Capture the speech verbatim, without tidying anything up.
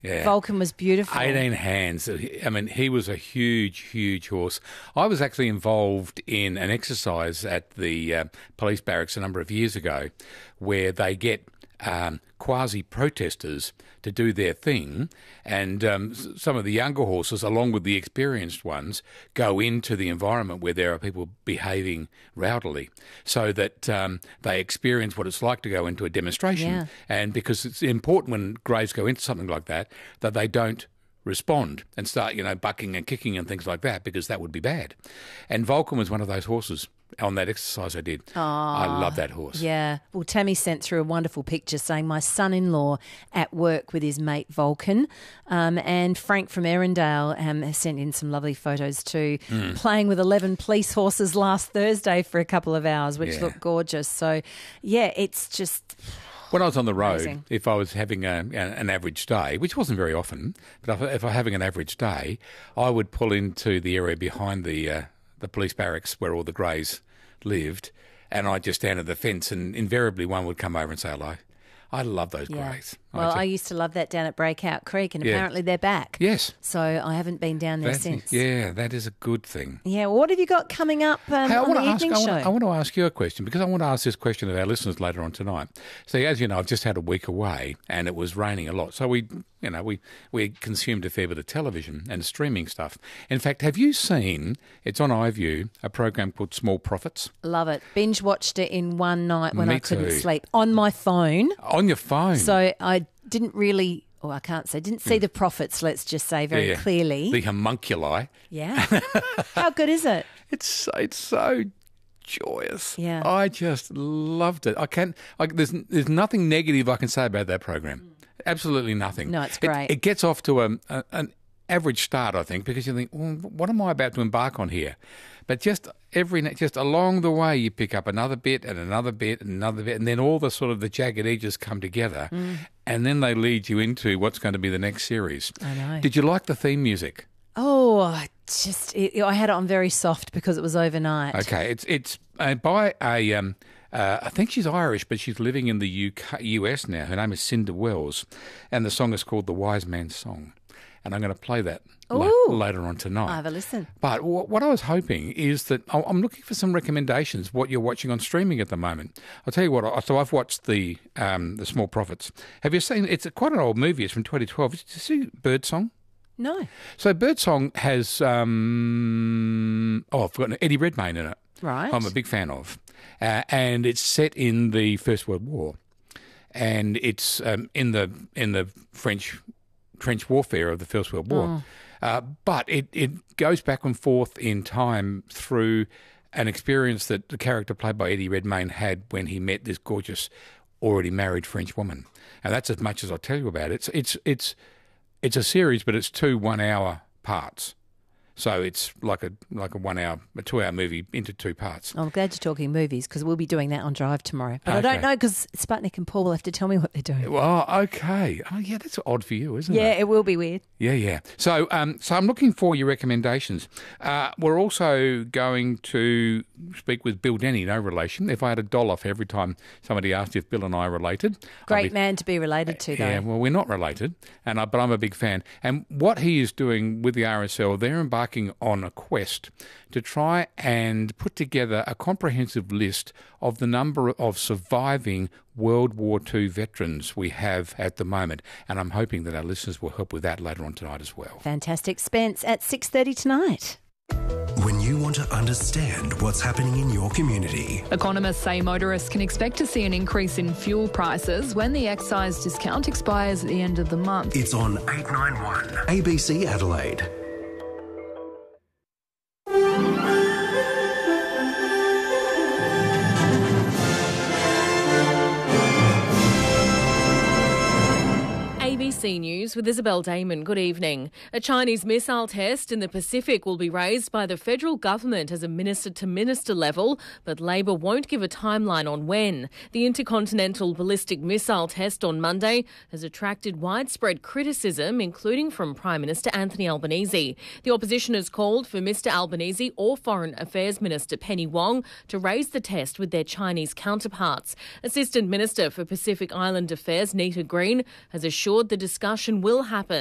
Yeah. Vulcan was beautiful. eighteen hands. I mean, he was a huge, huge horse. I was actually involved in an exercise at the uh, police barracks a number of years ago where they get um, quasi-protesters to do their thing, and um, some of the younger horses, along with the experienced ones, go into the environment where there are people behaving rowdily so that um, they experience what it's like to go into a demonstration. Yeah. And because it's important when greys go into something like that, that they don't respond and start, you know, bucking and kicking and things like that, because that would be bad. And Vulcan was one of those horses on that exercise I did. Oh, I love that horse. Yeah. Well, Tammy sent through a wonderful picture saying my son-in-law at work with his mate Vulcan, um, and Frank from Erindale um, has sent in some lovely photos too, Mm. playing with eleven police horses last Thursday for a couple of hours, which Yeah. looked gorgeous. So, yeah, it's just... When I was on the road, Amazing. if I was having a, an average day, which wasn't very often, but if, if I was having an average day, I would pull into the area behind the uh, the police barracks where all the greys lived, and I'd just stand at the fence, and invariably one would come over and say hello. I love those Yeah. greys. Well, just- I used to love that down at Breakout Creek, and Yeah. apparently they're back. Yes. So I haven't been down there That's- since. Yeah, that is a good thing. Yeah, well, what have you got coming up um, Hey, I on want the to ask. evening I show? want, I want to ask you a question, because I want to ask this question of our listeners later on tonight. See, as you know, I've just had a week away, and it was raining a lot, so we, you know, we we consumed a fair bit of television and streaming stuff. In fact, have you seen? It's on iView, a program called Small Profits Love it. Binge watched it in one night when Me I couldn't too. sleep on my phone. on your phone. So I didn't really, or I can't say, didn't see the profits, let's just say very Hmm. Yeah, clearly. the homunculi. Yeah. How good is it? It's so, it's so joyous. Yeah. I just loved it. I can't. I, there's there's nothing negative I can say about that program. Absolutely nothing. No, it's It- great. It, gets off to a, a, an average start, I think, because you think, well, what am I about to embark on here? But just every just along the way, you pick up another bit and another bit and another bit, and then all the sort of the jagged edges come together, Mm. and then they lead you into what's going to be the next series. I know. Did you like the theme music? Oh, I just, it, I had it on very soft because it was overnight. Okay, it's it's uh, by a um, uh, I think she's Irish, but she's living in the U K, U S now. Her name is Cinda Wells, and the song is called "The Wise Man's Song," and I'm going to play that la- Ooh. later on tonight. I'll have a listen. But w- what I was hoping is that I- I'm looking for some recommendations. What you're watching on streaming at the moment? I'll tell you what. I- So I've watched the um, the Small Profits. Have you seen? It's a, quite an old movie. It's from twenty twelve. Did you see Birdsong? No. So Birdsong has um, oh I've forgotten Eddie Redmayne in it. Right. I'm a big fan of, uh, and it's set in the First World War, and it's um, in the in the French trench warfare of the First World War. Uh, but it, it goes back and forth in time through an experience that the character played by Eddie Redmayne had when he met this gorgeous, already married French woman. And that's as much as I'll tell you about it. It's it's it's it's a series, but it's two one-hour parts. So it's like a like a one-hour, a two-hour movie into two parts. I'm glad you're talking movies because we'll be doing that on Drive tomorrow. But I Okay. don't know because Sputnik and Paul will have to tell me what they're doing. Well, okay. Oh, yeah, that's odd for you, isn't Yeah, it? it will be weird. Yeah, yeah. So, um, so I'm looking for your recommendations. Uh, we're also going to speak with Bill Denny, no relation. If I had a dollar for every time somebody asked if Bill and I are related, I'd Great be- man to be related to, though. Yeah, well, we're not related, and I, but I'm a big fan. And what he is doing with the R S L, they're embarking on a quest to try and put together a comprehensive list of the number of surviving World War Two veterans we have at the moment. And I'm hoping that our listeners will help with that later on tonight as well. Fantastic. Spence at six thirty tonight. When you want to understand what's happening in your community. Economists say motorists can expect to see an increase in fuel prices when the excise discount expires at the end of the month. It's on eight ninety-one A B C Adelaide. A B C News with Isabel Damon. Good evening. A Chinese missile test in the Pacific will be raised by the federal government as a minister-to-minister level, but Labor won't give a timeline on when. The intercontinental ballistic missile test on Monday has attracted widespread criticism, including from Prime Minister Anthony Albanese. The opposition has called for Mister Albanese or Foreign Affairs Minister Penny Wong to raise the test with their Chinese counterparts. Assistant Minister for Pacific Island Affairs Nita Green has assured the discussion will happen.